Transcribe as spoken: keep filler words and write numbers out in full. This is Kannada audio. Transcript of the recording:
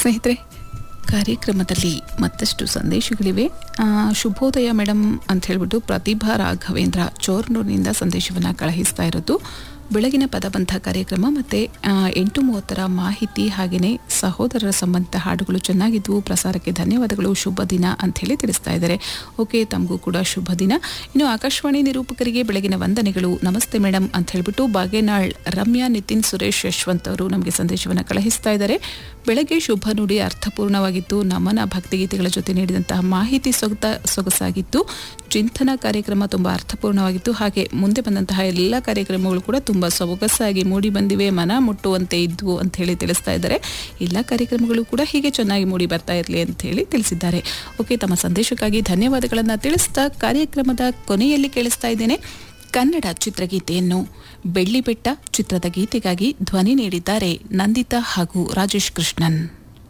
ಸ್ನೇಹಿತರೆ, ಕಾರ್ಯಕ್ರಮದಲ್ಲಿ ಮತ್ತಷ್ಟು ಸಂದೇಶಗಳಿವೆ. ಶುಭೋದಯ ಮೇಡಮ್ ಅಂತ ಹೇಳಿಬಿಟ್ಟು ಪ್ರತಿಭಾ ರಾಘವೇಂದ್ರ ಚೋರ್ನೂರಿನಿಂದ ಸಂದೇಶವನ್ನು ಕಳುಹಿಸ್ತಾ ಇರೋದು. ಬೆಳಗಿನ ಪದಬಂಧ ಕಾರ್ಯಕ್ರಮ ಮತ್ತು ಎಂಟು ಮೂವತ್ತರ ಮಾಹಿತಿ ಹಾಗೆಯೇ ಸಹೋದರರ ಸಂಬಂಧಿತ ಹಾಡುಗಳು ಚೆನ್ನಾಗಿದ್ವು, ಪ್ರಸಾರಕ್ಕೆ ಧನ್ಯವಾದಗಳು, ಶುಭ ದಿನ ಅಂಥೇಳಿ ತಿಳಿಸ್ತಾ ಇದ್ದಾರೆ. ಓಕೆ, ತಮಗೂ ಕೂಡ ಶುಭ ದಿನ. ಇನ್ನು ಆಕಾಶವಾಣಿ ನಿರೂಪಕರಿಗೆ ಬೆಳಗಿನ ವಂದನೆಗಳು, ನಮಸ್ತೆ ಮೇಡಮ್ ಅಂತ ಹೇಳಿಬಿಟ್ಟು ಬಾಗೇನಾಳ್ ರಮ್ಯಾ, ನಿತಿನ್, ಸುರೇಶ್, ಯಶವಂತ್ ಅವರು ನಮಗೆ ಸಂದೇಶವನ್ನು ಕಳುಹಿಸ್ತಾ ಇದ್ದಾರೆ. ಬೆಳಗ್ಗೆ ಶುಭ ನುಡಿ ಅರ್ಥಪೂರ್ಣವಾಗಿತ್ತು. ನಮನ ಭಕ್ತಿಗೀತೆಗಳ ಜೊತೆ ನೀಡಿದಂತಹ ಮಾಹಿತಿ ಸೊಗತ ಸೊಗಸಾಗಿತ್ತು. ಚಿಂತನಾ ಕಾರ್ಯಕ್ರಮ ತುಂಬ ಅರ್ಥಪೂರ್ಣವಾಗಿತ್ತು. ಹಾಗೆ ಮುಂದೆ ಬಂದಂತಹ ಎಲ್ಲ ಕಾರ್ಯಕ್ರಮಗಳು ಕೂಡ ತುಂಬ ಸೊಗಸಾಗಿ ಮೂಡಿ ಬಂದಿವೆ, ಮನ ಮುಟ್ಟುವಂತೆ ಇದ್ವು ಅಂತ ಹೇಳಿ ತಿಳಿಸ್ತಾ ಇದ್ದಾರೆ. ಎಲ್ಲ ಕಾರ್ಯಕ್ರಮಗಳು ಕೂಡ ಹೀಗೆ ಚೆನ್ನಾಗಿ ಮೂಡಿ ಬರ್ತಾ ಇರಲಿ ಅಂತ ಹೇಳಿ ತಿಳಿಸಿದ್ದಾರೆ. ಓಕೆ, ತಮ್ಮ ಸಂದೇಶಕ್ಕಾಗಿ ಧನ್ಯವಾದಗಳನ್ನು ತಿಳಿಸ್ತಾ ಕಾರ್ಯಕ್ರಮದ ಕೊನೆಯಲ್ಲಿ ಕೇಳಿಸ್ತಾ ಇದ್ದೇನೆ ಕನ್ನಡ ಚಿತ್ರಗೀತೆಯನ್ನು. ಬೆಳ್ಳಿ ಬೆಟ್ಟ ಚಿತ್ರದ ಗೀತೆಗಾಗಿ ಧ್ವನಿ ನೀಡಿದ್ದಾರೆ ನಂದಿತಾ ಹಾಗೂ ರಾಜೇಶ್ ಕೃಷ್ಣನ್.